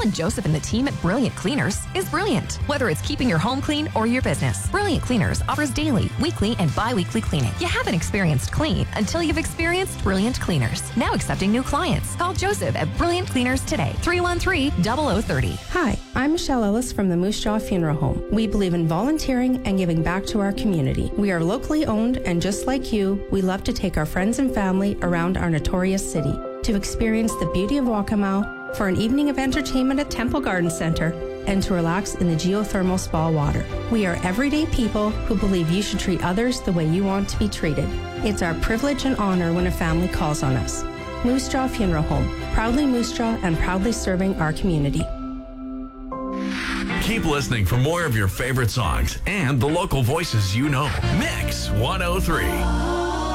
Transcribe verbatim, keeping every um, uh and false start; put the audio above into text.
Calling Joseph and the team at Brilliant Cleaners is brilliant. Whether it's keeping your home clean or your business, Brilliant Cleaners offers daily, weekly, and bi-weekly cleaning. You haven't experienced clean until you've experienced Brilliant Cleaners. Now accepting new clients. Call Joseph at Brilliant Cleaners today. three one three, zero zero three zero. Hi, I'm Michelle Ellis from the Moose Jaw Funeral Home. We believe in volunteering and giving back to our community. We are locally owned, and just like you, we love to take our friends and family around our notorious city to experience the beauty of Waccamaw, for an evening of entertainment at Temple Garden Center, and to relax in the geothermal spa water. We are everyday people who believe you should treat others the way you want to be treated. It's our privilege and honor when a family calls on us. Moose Jaw Funeral Home, proudly Moose Jaw and proudly serving our community. Keep listening for more of your favorite songs and the local voices you know. Mix one oh three.